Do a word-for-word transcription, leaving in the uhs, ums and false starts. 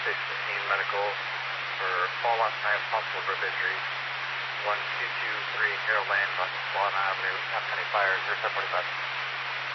six fifteen medical for fall last night, possible rib injuries. one two two three Carroll Lane, Swan Avenue, F twenty-five, zero seven forty-five.